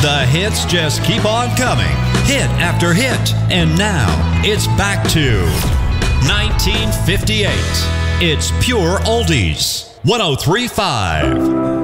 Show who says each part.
Speaker 1: The hits just keep on coming, hit after hit, and now it's back to 1958. It's pure oldies. 103.5.